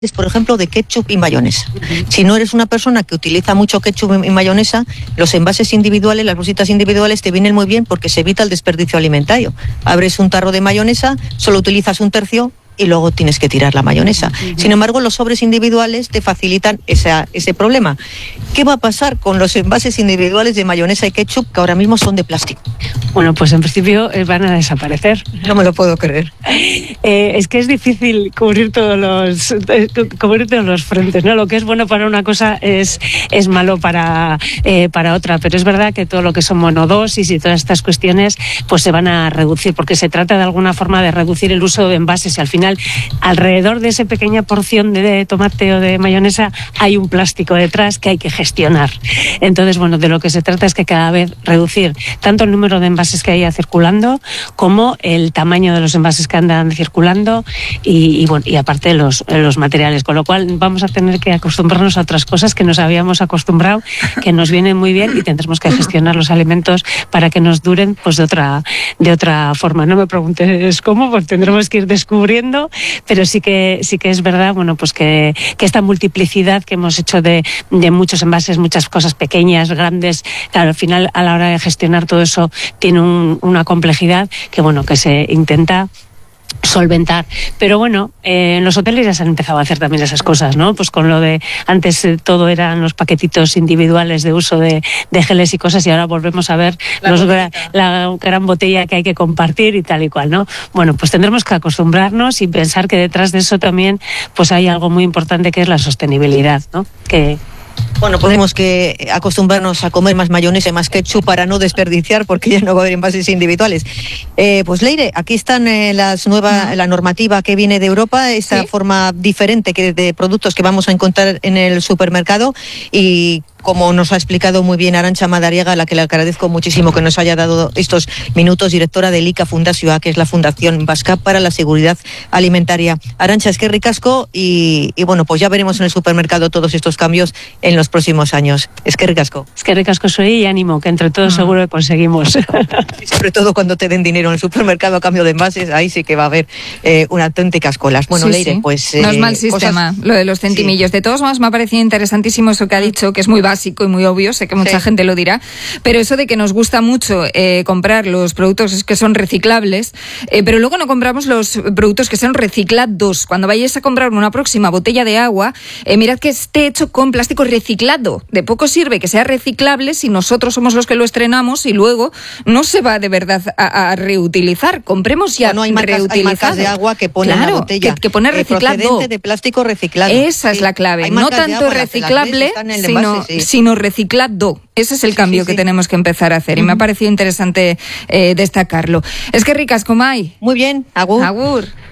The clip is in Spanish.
por ejemplo, de ketchup y mayonesa. Si no eres una persona que utiliza mucho ketchup y mayonesa, los envases individuales, las bolsitas individuales te vienen muy bien porque se evita el desperdicio alimentario. Abres un tarro de mayonesa, solo utilizas un tercio y luego tienes que tirar la mayonesa. Sin embargo, los sobres individuales te facilitan ese problema. ¿Qué va a pasar con los envases individuales de mayonesa y ketchup que ahora mismo son de plástico? Bueno, pues en principio van a desaparecer. No me lo puedo creer. Es que es difícil cubrir todos los frentes, ¿no? Lo que es bueno para una cosa es malo para otra, pero es verdad que todo lo que son monodosis y todas estas cuestiones pues se van a reducir, porque se trata de alguna forma de reducir el uso de envases y al final alrededor de esa pequeña porción de tomate o de mayonesa hay un plástico detrás que hay que gestionar. Entonces, bueno, de lo que se trata es que cada vez reducir tanto el número de envases que haya circulando como el tamaño de los envases que andan circulando y aparte los materiales, con lo cual vamos a tener que acostumbrarnos a otras cosas que nos habíamos acostumbrado, que nos vienen muy bien y tendremos que gestionar los alimentos para que nos duren pues de otra forma. No me preguntes cómo, pues tendremos que ir descubriendo, pero sí que es verdad, bueno, pues que esta multiplicidad que hemos hecho de muchos envases, muchas cosas pequeñas, grandes, claro, al final a la hora de gestionar todo eso tiene una complejidad que se intenta solventar, pero bueno, en los hoteles ya se han empezado a hacer también esas cosas, ¿no? Pues con lo de antes todo eran los paquetitos individuales de uso de geles y cosas, y ahora volvemos a ver la gran botella que hay que compartir y tal y cual, ¿no? Bueno, pues tendremos que acostumbrarnos y pensar que detrás de eso también pues hay algo muy importante que es la sostenibilidad, ¿no? Bueno, tenemos que acostumbrarnos a comer más mayonesa y más ketchup para no desperdiciar, porque ya no va a haber envases individuales. Pues Leire, aquí están la normativa que viene de Europa, esta forma diferente de productos que vamos a encontrar en el supermercado, y como nos ha explicado muy bien Arantxa Madariaga, a la que le agradezco muchísimo que nos haya dado estos minutos, directora de ICA Fundazioa, que es la Fundación Vasca para la Seguridad Alimentaria. Arantxa, eskerrik asko, y bueno, pues ya veremos en el supermercado todos estos cambios en los próximos años. Eskerrik asko. Eskerrik asko soy y ánimo, que entre todos seguro que conseguimos. Y sobre todo cuando te den dinero en el supermercado a cambio de envases, ahí sí que va a haber unas auténticas colas. Bueno, sí, Leire, pues... no es mal sistema, lo de los centimillos. Sí. De todos modos, me ha parecido interesantísimo eso que ha dicho, que es muy básico y muy obvio, sé que mucha gente lo dirá, pero eso de que nos gusta mucho comprar los productos que son reciclables, pero luego no compramos los productos que son reciclados. Cuando vayáis a comprar una próxima botella de agua, mirad que esté hecho con plástico reciclado. De poco sirve que sea reciclable si nosotros somos los que lo estrenamos y luego no se va de verdad a reutilizar. Compremos ya reutilizado. Hay marcas de agua que ponen la botella que pone reciclado, procedente de plástico reciclado. Esa es la clave. No tanto reciclable, sino reciclado. Ese es el cambio que tenemos que empezar a hacer, y me ha parecido interesante destacarlo. Eskerrik asko, Mai. Muy bien, agur. Agur.